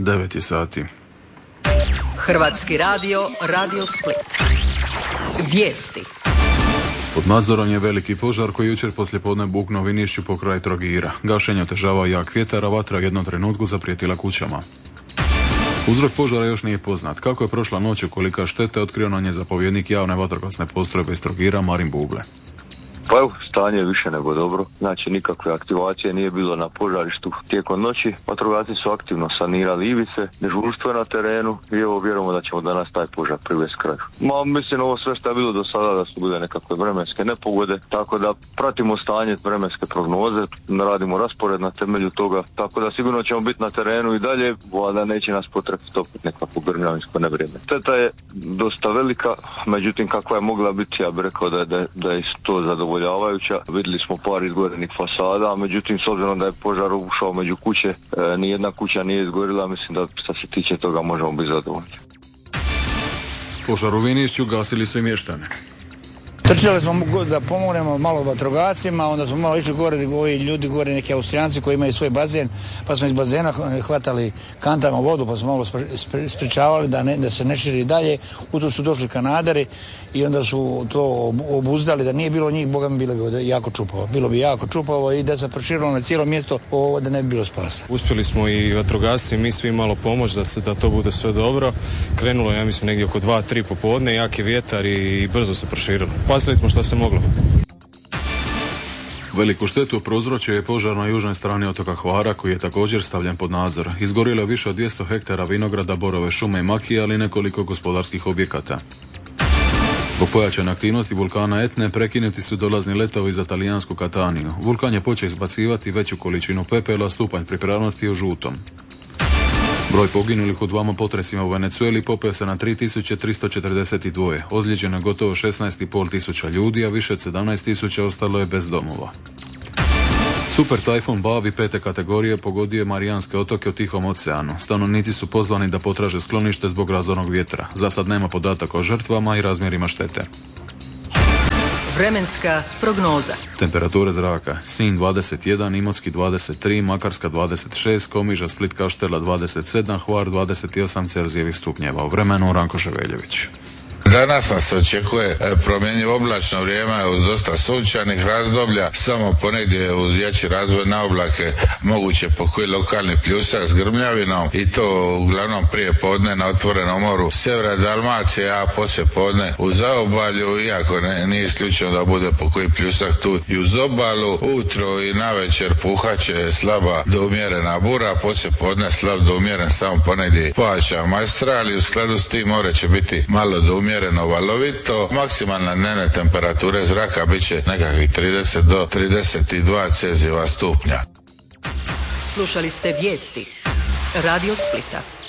9 je sati. Hrvatski radio, Radio Split. Vijesti. Pod nadzorom je veliki požar koji jučer poslijepodne buknuo u Vinišću pokraj Trogira. Gašenje otežavao jak vjetar, a vatra u jednom trenutku zaprijetila kućama. Uzrok požara još nije poznat. Kako je prošla noć i kolika štete, otkrio nam je zapovjednik javne vatrogasne postrojbe iz Trogira, Marin Buble. Pa evo, stanje je više nego dobro, znači nikakve aktivacije nije bilo na požarištu tijekom noći. Vatrogasci su aktivno sanirali ivice, dežurstvo je na terenu i evo vjerujemo da ćemo danas taj požar privesti kraju. Mislim ovo sve što je bilo do sada da su bile nekakve vremenske nepogode, tako da pratimo stanje vremenske prognoze, radimo raspored na temelju toga, tako da sigurno ćemo biti na terenu i dalje, da neće nas potrebiti opet nekakvo grmljavinsko nevrijeme. Šteta je dosta velika, međutim kakva je mogla biti, ja bih rekao da je to zadovoljavajuća. Vidjeli smo par izgorenih fasada, međutim s obzirom da je požar ušao među kuće, nijedna kuća nije izgorila, mislim da što se tiče toga možemo biti zadovoljni. Požar u Vinišću gasili su i mještane. Trčali smo da pomognemo malo vatrogascima, onda smo malo išli gore, ovi ljudi gore, neki Austrijanci koji imaju svoj bazen, pa smo iz bazena hvatali kantama vodu, pa smo malo sprečavali da se ne širi dalje. U to su došli Kanadari i onda su to obuzdali, da nije bilo njih, Boga mi bilo bi jako čupavo. Bilo bi jako čupavo i da se proširilo na cijelo mjesto, da ne bi bilo spasa. Uspjeli smo i vatrogasci, mi svi malo pomoć da to bude sve dobro. Krenulo je, ja mislim, negdje oko 2-3 popodne, jak je vjetar i brzo se proširilo. Spasili smo što se moglo. Veliku štetu prouzročio je požar na južnoj strani otoka Hvara koji je također stavljen pod nadzor. Izgorilo je više od 200 hektara vinograda, borove šume i makije, ali i nekoliko gospodarskih objekata. Zbog pojačane aktivnosti vulkana Etne prekinuti su dolazni letovi za talijansku Kataniju. Vulkan je počeo izbacivati veću količinu pepela, stupanj pripravnosti je u žutom. Broj poginulih u dvama potresima u Venezueli popeo se na 3342. Ozlijeđeno je gotovo 16.500 ljudi, a više od 17.000 ostalo je bez domova. Super tajfun Bavi 5. kategorije pogodio je Marijanske otoke u Tihom oceanu. Stanovnici su pozvani da potraže sklonište zbog razornog vjetra. Za sad nema podataka o žrtvama i razmjerima štete. Vremenska prognoza. Temperature zraka: Sinj 21, Imotski 23, Makarska 26, Komiža, Split, Kaštela 27, Hvar 28 Celzijevih stupnjeva. U vremenu Ranko Ževeljević. Danas nas očekuje promjenjivo oblačno vrijeme uz dosta sunčanih razdoblja, samo ponegdje uz jači razvoj na oblake moguće pokoji lokalni pljusar s grmljavinom i to uglavnom prije podne na otvorenom moru sjevera Dalmacije, a poslije podne u zaobalju, iako nije isključeno da bude pokoji pljusak tu i uz obalu. Ujutro i navečer puhaće slaba do umjerena bura, poslije podne slab do umjeren samo ponegdje paša majstral i u skladu s tim more će biti malo do umjereno valovito. Maksimalna dnevne temperature zraka bit će nekakvih 30 do 32 Celzijeva stupnja. Slušali ste vijesti Radio Splita.